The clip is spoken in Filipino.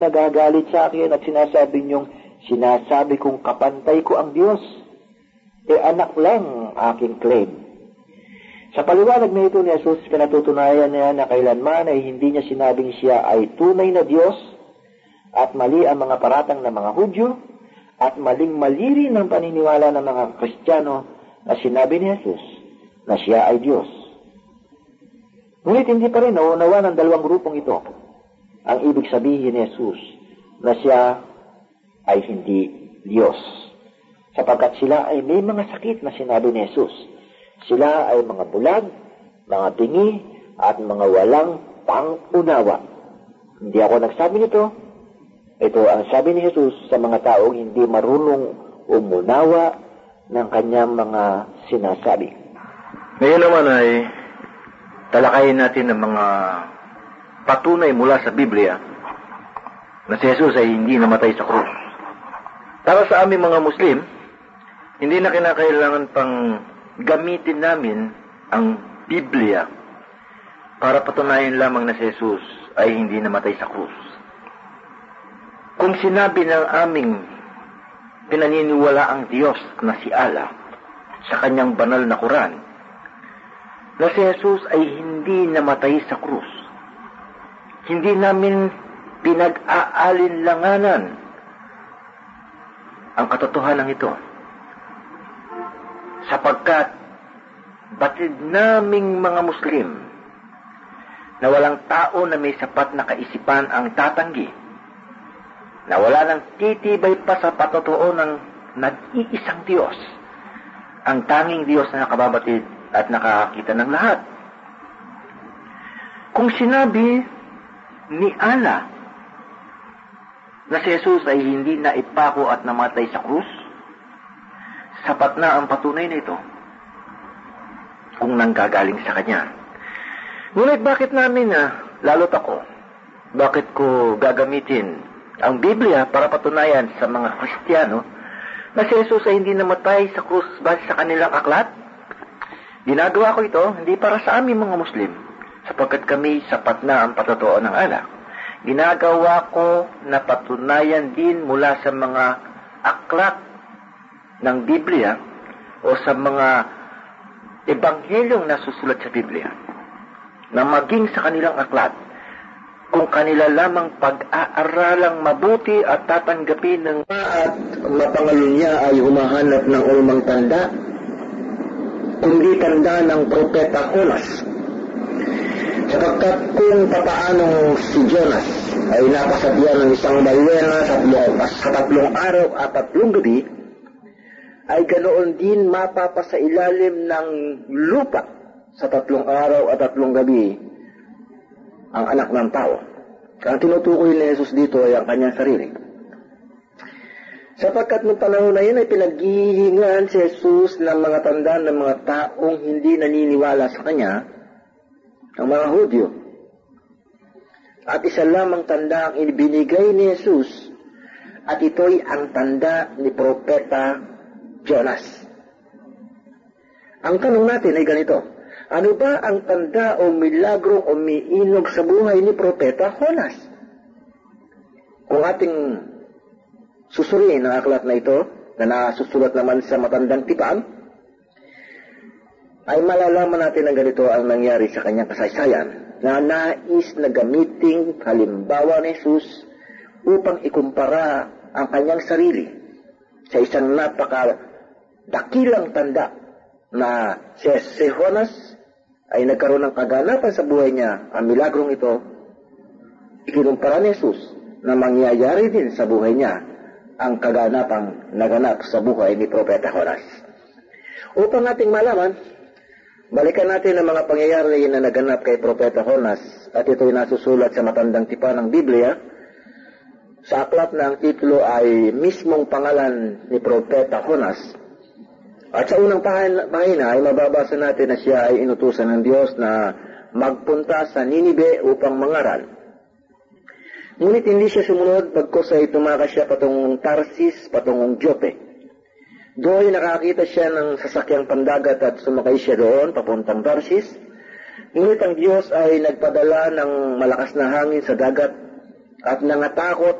nagagalit sa akin at sinasabi kong kapantay ko ang Diyos. Anak lang aking claim. Sa paliwanag na ito ni Jesus, pinatutunayan niya na kailanman ay hindi niya sinabing siya ay tunay na Diyos at mali ang mga paratang ng mga Hudyo at maling-mali rin ang paniniwala ng mga Kristiyano na sinabi ni Jesus na siya ay Diyos. Ngunit hindi pa rin nauunawa ng dalawang grupong ito ang ibig sabihin ni Jesus na siya ay hindi Diyos. Sapagkat sila ay may mga sakit na sinabi ni Jesus. Sila ay mga bulag, mga bingi, at mga walang pang-unawa. Hindi ako nagsabi nito. Ito ang sabi ni Jesus sa mga taong hindi marunong umunawa ng kanyang mga sinasabi. Ngayon naman ay talakayin natin ang mga patunay mula sa Biblia na si Jesus ay hindi namatay sa krus. Para sa aming mga Muslim, hindi na kinakailangan pang gamitin namin ang Biblia para patunayan lamang na si Jesus ay hindi namatay sa krus. Kung sinabi ng aming pinaniniwala ang Diyos na si Allah sa kanyang banal na Quran na si Jesus ay hindi namatay sa krus, hindi namin pinag-aalinlanganan ang katotohanan ito. Sapagkat batid naming mga Muslim na walang tao na may sapat na kaisipan ang tatanggi na wala nang titibay pa sa patotoo ng nag-iisang Diyos, ang tanging Diyos na nakababatid at nakakakita ng lahat. Kung sinabi ni Allah na si Jesus ay hindi na ipako at namatay sa krus, sapat na ang patunay na ito kung nanggagaling sa Kanya. Ngunit bakit namin lalo't ako, bakit ko gagamitin ang Biblia para patunayan sa mga Kristiyano na si Jesus ay hindi namatay sa krus base sa kanilang aklat? Ginagawa ko ito hindi para sa aming mga Muslim, sapagkat kami sapat na ang patotoo ng Allah. Ginagawa ko na patunayan din mula sa mga aklat ng Biblia o sa mga ebanghelyong nasusulat sa Biblia na maging sa kanilang aklat kung kanila lamang pag-aaralang mabuti at tatanggapin ng at mapangalun niya ay humahanap ng ulmang tanda, kundi tanda ng propeta Jonas. Sapagkat kung papaanong si Jonas ay napasabihan ng isang balyena sa 3 araw at 3 gabi, ay ganoon din mapapasailalim ng lupa sa 3 araw at 3 gabi ang anak ng tao. Ang tinutukoy ni Jesus dito ay ang kanyang sarili. Sapagkat noong panahon na yun ay pinaghihingan si Jesus ng mga tanda ng mga taong hindi naniniwala sa kanya, ang mga Hudyo. At isa lamang tanda ang ibinigay ni Jesus, at ito'y ang tanda ni Propeta Jonas. Ang tanong natin ay ganito: ano ba ang tanda o milagrong umiinog sa buhay ni Propeta Jonas? Kung ating susuriin ang aklat na ito, na nasusulat naman sa matandang tipan, ay malalaman natin ang ganito ang nangyari sa kanyang kasaysayan, na nais na gamiting halimbawa ni Jesus upang ikumpara ang kanyang sarili sa isang napakadakilang tanda na si Jonas ay nagkaroon ng kaganapan sa buhay niya. Ang milagrong ito, ikinumpara ni Jesus na mangyayari din sa buhay niya ang kaganapang naganap sa buhay ni Propeta Jonas. Upang ating malaman, balikan natin ang mga pangyayari na naganap kay Propeta Jonas, at ito'y nasusulat sa matandang tipan ng Biblia. Sa aklat na ang titulo ay mismong pangalan ni Propeta Jonas. At sa unang pahina ay mababasa natin na siya ay inutusan ng Diyos na magpunta sa Ninive upang mangaral. Ngunit hindi siya sumunod, bagkus ay tumakas siya patungong Tarsis, patungong Jope. Doon nakakita siya ng sasakyang pandagat at sumakay siya doon papuntang Tarsis. Ngunit ang Diyos ay nagpadala ng malakas na hangin sa dagat at nangatakot